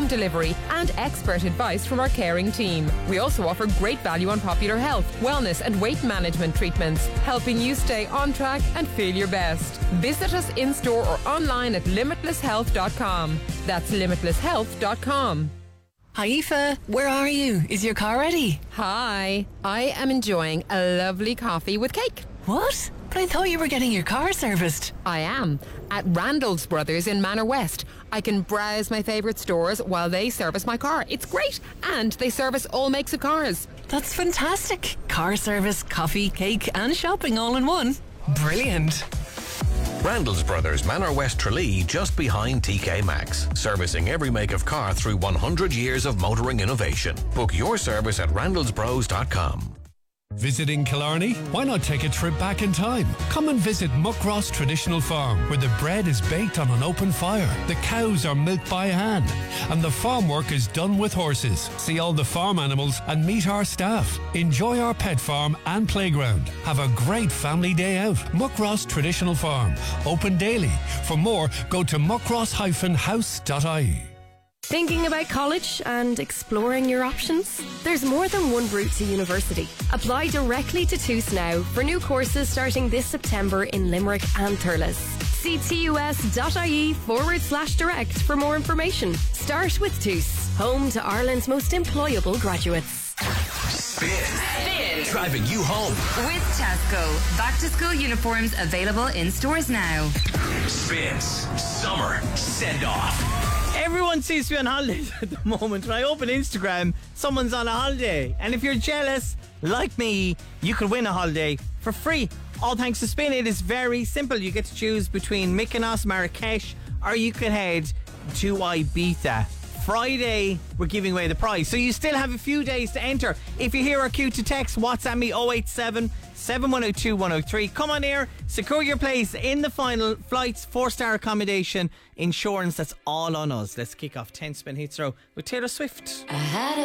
home delivery and expert advice from our caring team. We also offer great value on popular health, wellness and weight management treatments, helping you stay on track and feel your best. Visit us in-store or online at limitlesshealth.com. That's limitlesshealth.com. Hi Aoife, where are you? Is your car ready? Hi, I am enjoying a lovely coffee with cake. What? But I thought you were getting your car serviced. I am. At Randall's Brothers in Manor West. I can browse my favourite stores while they service my car. It's great. And they service all makes of cars. That's fantastic. Car service, coffee, cake and shopping all in one. Brilliant. Randall's Brothers, Manor West Tralee, just behind TK Maxx. Servicing every make of car through 100 years of motoring innovation. Book your service at randallsbros.com. Visiting Killarney? Why not take a trip back in time? Come and visit Muckross Traditional Farm, where the bread is baked on an open fire, the cows are milked by hand, and the farm work is done with horses. See all the farm animals and meet our staff. Enjoy our pet farm and playground. Have a great family day out. Muckross Traditional Farm, open daily. For more, go to muckross-house.ie. Thinking about college and exploring your options? There's more than one route to university. Apply directly to TUS now for new courses starting this September in Limerick and Thurles. See tus.ie/direct for more information. Start with TUS, home to Ireland's most employable graduates. Spin. Driving you home. With Tesco. Back to school uniforms available in stores now. Spins. Summer. Send off. Everyone seems to be on holidays at the moment. When I open Instagram, someone's on a holiday. And if you're jealous, like me, you could win a holiday for free. All thanks to Spin. It is very simple. You get to choose between Mykonos, Marrakesh, or you could head to Ibiza. Friday, we're giving away the prize. So you still have a few days to enter. If you hear our cue to text, WhatsApp me 087 7102 103. Come on here, secure your place in the final. Flights, 4-star accommodation, insurance, that's all on us. Let's kick off 10 Spin Hits Row with Taylor Swift. I had a